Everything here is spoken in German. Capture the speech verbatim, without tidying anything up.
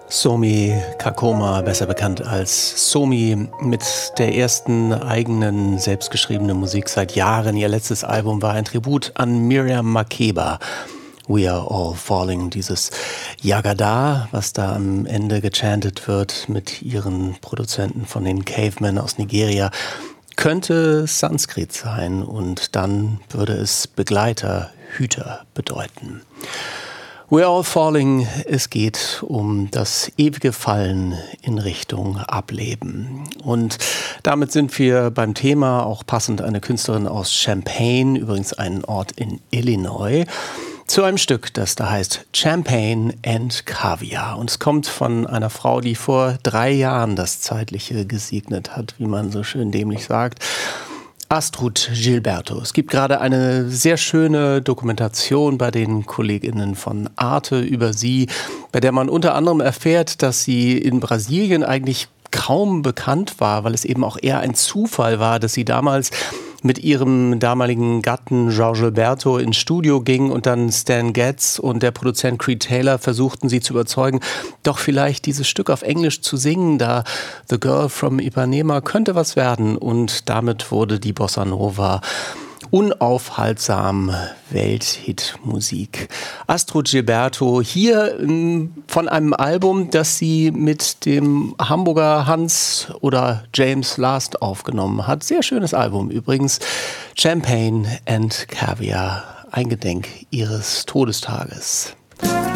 Somi Kakoma, besser bekannt als Somi, mit der ersten eigenen selbstgeschriebenen Musik seit Jahren. Ihr letztes Album war ein Tribut an Miriam Makeba. We Are All Falling, dieses Yagada, was da am Ende gechantet wird mit ihren Produzenten von den Cavemen aus Nigeria, könnte Sanskrit sein und dann würde es Begleiter, Hüter bedeuten. We're All Falling, es geht um das ewige Fallen in Richtung Ableben. Und damit sind wir beim Thema, auch passend eine Künstlerin aus Champaign, übrigens ein Ort in Illinois, zu einem Stück, das da heißt Champagne and Caviar. Und es kommt von einer Frau, die vor drei Jahren das Zeitliche gesegnet hat, wie man so schön dämlich sagt. Astrud Gilberto. Es gibt gerade eine sehr schöne Dokumentation bei den KollegInnen von Arte über sie, bei der man unter anderem erfährt, dass sie in Brasilien eigentlich kaum bekannt war, weil es eben auch eher ein Zufall war, dass sie damals mit ihrem damaligen Gatten Jorge Gilberto ins Studio ging und dann Stan Getz und der Produzent Creed Taylor versuchten sie zu überzeugen, doch vielleicht dieses Stück auf Englisch zu singen, da The Girl from Ipanema könnte was werden, und damit wurde die Bossa Nova unaufhaltsam Welthitmusik. Astrud Gilberto hier ähm, von einem Album, das sie mit dem Hamburger Hans oder James Last aufgenommen hat. Sehr schönes Album übrigens. Champagne and Caviar, eingedenk ihres Todestages.